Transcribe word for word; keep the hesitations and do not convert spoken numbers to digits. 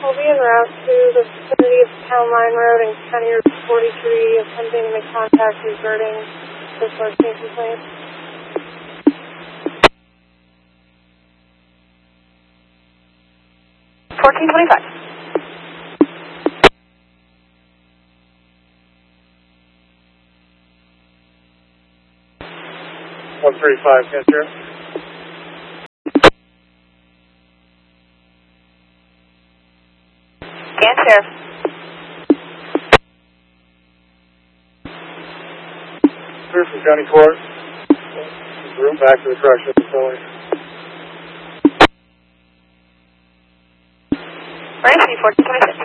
We'll be en route to the vicinity of Town Line Road and County Route forty-three, attempting to make contact regarding this larceny complaint. fourteen twenty-five. one thirty-five, can you hear? Can, Sheriff. Clear from County Court. Room back to the correctional facility. Right, fourteen twenty-six.